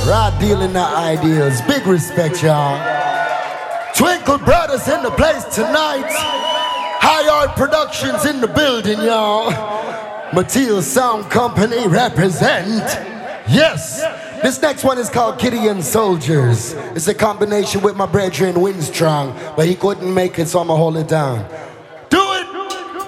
Rod dealing the ideas. Big respect, y'all. Twinkle Brothers in the place tonight. High Art Productions in the building, y'all. Mateel Sound Company represent. Yes. This next one is called Kitty and Soldiers. It's a combination with my brethren Winstrong, but he couldn't make it, so I'ma hold it down.